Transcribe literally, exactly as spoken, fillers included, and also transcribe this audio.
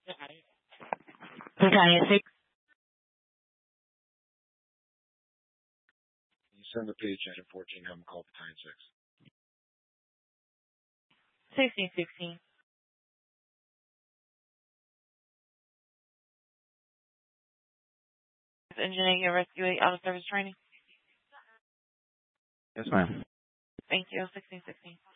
Battalion six. You send the page engine fourteen, have them call Battalion six. sixteen sixteen. Engineering and Rescue eight out of service training. Yes, ma'am. Thank you. sixteen sixteen.